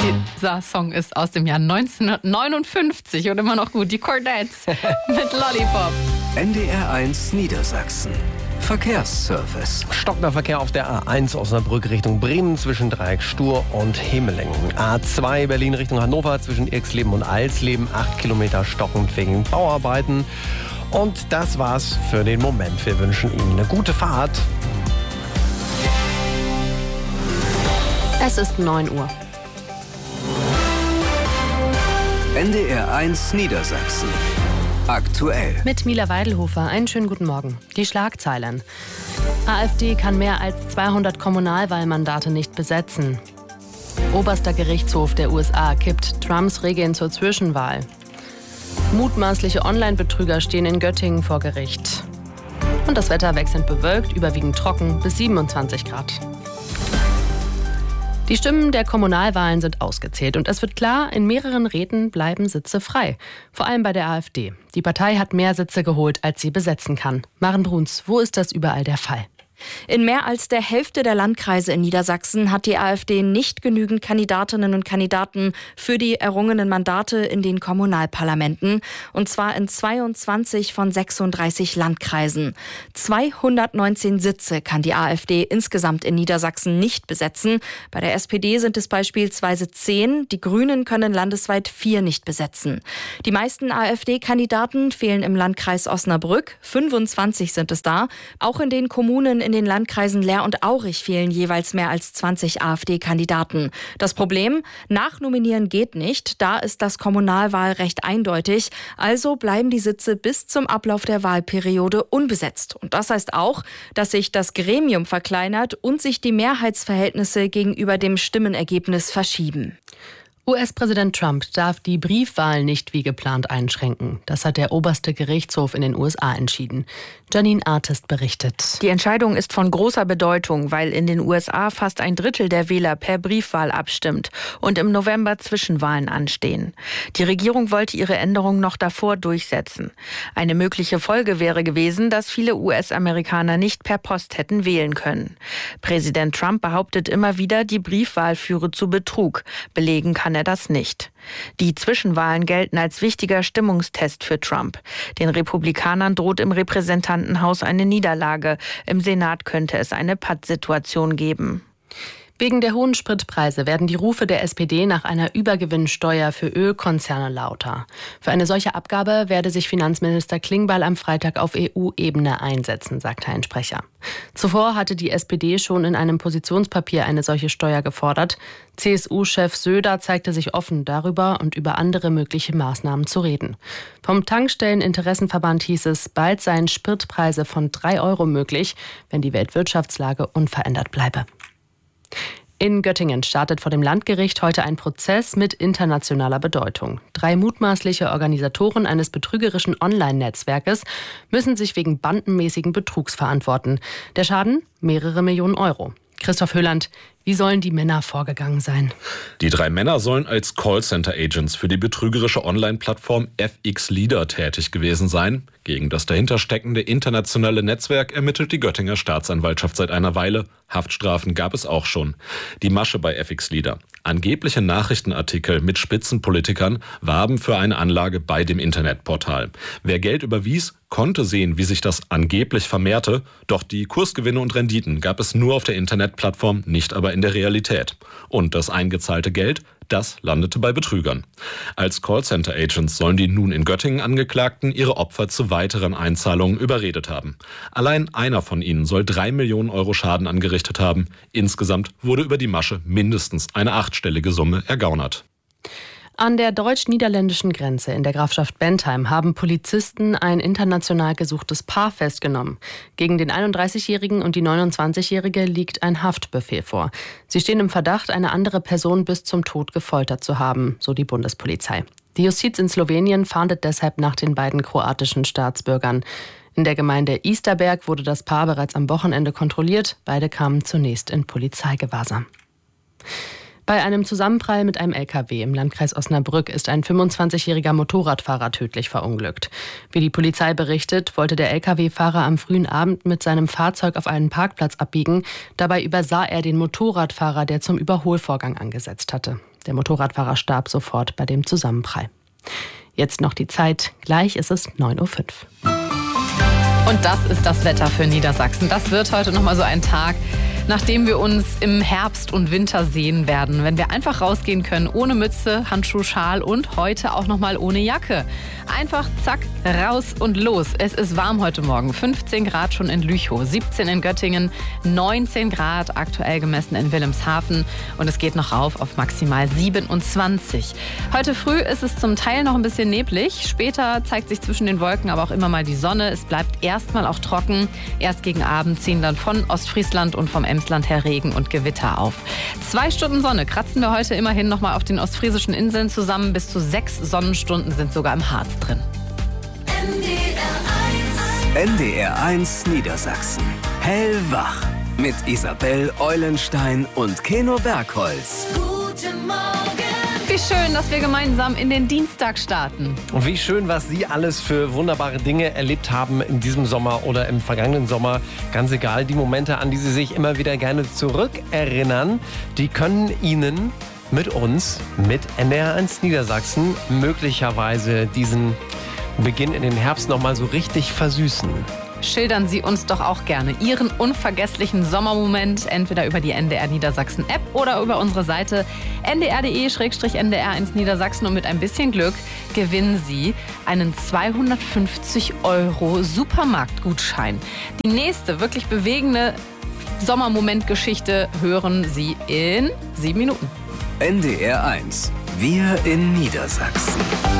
Dieser Song ist aus dem Jahr 1959 und immer noch gut. Die Chordettes mit Lollipop. NDR1 Niedersachsen. Verkehrsservice. Stockender Verkehr auf der A1 Osnabrück Richtung Bremen zwischen Dreieck Stur und Hemelingen. A2 Berlin Richtung Hannover zwischen Irxleben und Alsleben. 8 Kilometer stockend wegen Bauarbeiten. Und das war's für den Moment. Wir wünschen Ihnen eine gute Fahrt. Es ist 9 Uhr. NDR1 Niedersachsen. Aktuell. Mit Mila Weidelhofer. Einen schönen guten Morgen. Die Schlagzeilen. AfD kann mehr als 200 Kommunalwahlmandate nicht besetzen. Oberster Gerichtshof der USA kippt Trumps Regeln zur Zwischenwahl. Mutmaßliche Online-Betrüger stehen in Göttingen vor Gericht. Und das Wetter wechselnd bewölkt, überwiegend trocken bis 27 Grad. Die Stimmen der Kommunalwahlen sind ausgezählt und es wird klar, in mehreren Räten bleiben Sitze frei. Vor allem bei der AfD. Die Partei hat mehr Sitze geholt, als sie besetzen kann. Maren Bruns, wo ist das überall der Fall? In mehr als der Hälfte der Landkreise in Niedersachsen hat die AfD nicht genügend Kandidatinnen und Kandidaten für die errungenen Mandate in den Kommunalparlamenten. Und zwar in 22 von 36 Landkreisen. 219 Sitze kann die AfD insgesamt in Niedersachsen nicht besetzen. Bei der SPD sind es beispielsweise 10. Die Grünen können landesweit 4 nicht besetzen. Die meisten AfD-Kandidaten fehlen im Landkreis Osnabrück. 25 sind es da. Auch in den Kommunen in den Landkreisen Leer und Aurich fehlen jeweils mehr als 20 AfD-Kandidaten. Das Problem? Nachnominieren geht nicht. Da ist das Kommunalwahlrecht eindeutig. Also bleiben die Sitze bis zum Ablauf der Wahlperiode unbesetzt. Und das heißt auch, dass sich das Gremium verkleinert und sich die Mehrheitsverhältnisse gegenüber dem Stimmenergebnis verschieben. US-Präsident Trump darf die Briefwahl nicht wie geplant einschränken. Das hat der oberste Gerichtshof in den USA entschieden. Janine Artist berichtet. Die Entscheidung ist von großer Bedeutung, weil in den USA fast ein Drittel der Wähler per Briefwahl abstimmt und im November Zwischenwahlen anstehen. Die Regierung wollte ihre Änderung noch davor durchsetzen. Eine mögliche Folge wäre gewesen, dass viele US-Amerikaner nicht per Post hätten wählen können. Präsident Trump behauptet immer wieder, die Briefwahl führe zu Betrug. Belegen kann er das nicht. Die Zwischenwahlen gelten als wichtiger Stimmungstest für Trump. Den Republikanern droht im Repräsentantenhaus eine Niederlage. Im Senat könnte es eine Pattsituation geben. Wegen der hohen Spritpreise werden die Rufe der SPD nach einer Übergewinnsteuer für Ölkonzerne lauter. Für eine solche Abgabe werde sich Finanzminister Klingbeil am Freitag auf EU-Ebene einsetzen, sagte ein Sprecher. Zuvor hatte die SPD schon in einem Positionspapier eine solche Steuer gefordert. CSU-Chef Söder zeigte sich offen, darüber und über andere mögliche Maßnahmen zu reden. Vom Tankstelleninteressenverband hieß es, bald seien Spritpreise von 3 € möglich, wenn die Weltwirtschaftslage unverändert bleibe. In Göttingen startet vor dem Landgericht heute ein Prozess mit internationaler Bedeutung. 3 mutmaßliche Organisatoren eines betrügerischen Online-Netzwerkes müssen sich wegen bandenmäßigen Betrugs verantworten. Der Schaden? Mehrere Millionen Euro. Christoph Höhland, wie sollen die Männer vorgegangen sein? Die 3 Männer sollen als Callcenter-Agents für die betrügerische Online-Plattform FX Leader tätig gewesen sein. Gegen das dahinter steckende internationale Netzwerk ermittelt die Göttinger Staatsanwaltschaft seit einer Weile. Haftstrafen gab es auch schon. Die Masche bei FX Leader. Angebliche Nachrichtenartikel mit Spitzenpolitikern warben für eine Anlage bei dem Internetportal. Wer Geld überwies, konnte sehen, wie sich das angeblich vermehrte. Doch die Kursgewinne und Renditen gab es nur auf der Internetplattform, nicht aber in der Realität. Und das eingezahlte Geld, das landete bei Betrügern. Als Callcenter-Agents sollen die nun in Göttingen Angeklagten ihre Opfer zu weiteren Einzahlungen überredet haben. Allein einer von ihnen soll 3 Millionen Euro Schaden angerichtet haben. Insgesamt wurde über die Masche mindestens eine 8-stellige Summe ergaunert. An der deutsch-niederländischen Grenze in der Grafschaft Bentheim haben Polizisten ein international gesuchtes Paar festgenommen. Gegen den 31-Jährigen und die 29-Jährige liegt ein Haftbefehl vor. Sie stehen im Verdacht, eine andere Person bis zum Tod gefoltert zu haben, so die Bundespolizei. Die Justiz in Slowenien fahndet deshalb nach den beiden kroatischen Staatsbürgern. In der Gemeinde Easterberg wurde das Paar bereits am Wochenende kontrolliert. Beide kamen zunächst in Polizeigewahrsam. Bei einem Zusammenprall mit einem LKW im Landkreis Osnabrück ist ein 25-jähriger Motorradfahrer tödlich verunglückt. Wie die Polizei berichtet, wollte der LKW-Fahrer am frühen Abend mit seinem Fahrzeug auf einen Parkplatz abbiegen. Dabei übersah er den Motorradfahrer, der zum Überholvorgang angesetzt hatte. Der Motorradfahrer starb sofort bei dem Zusammenprall. Jetzt noch die Zeit. Gleich ist es 9:05 Uhr. Und das ist das Wetter für Niedersachsen. Das wird heute nochmal so ein Tag, nachdem wir uns im Herbst und Winter sehen werden. Wenn wir einfach rausgehen können, ohne Mütze, Handschuh, Schal und heute auch nochmal ohne Jacke. Einfach zack, raus und los. Es ist warm heute Morgen. 15 Grad schon in Lüchow, 17 in Göttingen, 19 Grad aktuell gemessen in Wilhelmshaven. Und es geht noch rauf auf maximal 27. Heute früh ist es zum Teil noch ein bisschen neblig. Später zeigt sich zwischen den Wolken aber auch immer mal die Sonne. Es bleibt erstmal auch trocken. Erst gegen Abend ziehen dann von Ostfriesland und vom Emsland her Regen und Gewitter auf. 2 Stunden Sonne kratzen wir heute immerhin noch mal auf den ostfriesischen Inseln zusammen. Bis zu 6 Sonnenstunden sind sogar im Harz drin. NDR1 Niedersachsen. Hellwach. Mit Isabel Eulenstein und Keno Bergholz. Guten Morgen. Wie schön, dass wir gemeinsam in den Dienstag starten. Und wie schön, was Sie alles für wunderbare Dinge erlebt haben in diesem Sommer oder im vergangenen Sommer. Ganz egal, die Momente, an die Sie sich immer wieder gerne zurückerinnern, die können Ihnen mit uns, mit NDR1 Niedersachsen, möglicherweise diesen Beginn in den Herbst noch mal so richtig versüßen. Schildern Sie uns doch auch gerne Ihren unvergesslichen Sommermoment, entweder über die NDR Niedersachsen App oder über unsere Seite ndr.de/NDR1 Niedersachsen. Und mit ein bisschen Glück gewinnen Sie einen 250 € Supermarktgutschein. Die nächste wirklich bewegende Sommermomentgeschichte hören Sie in 7 Minuten. NDR1. Wir in Niedersachsen.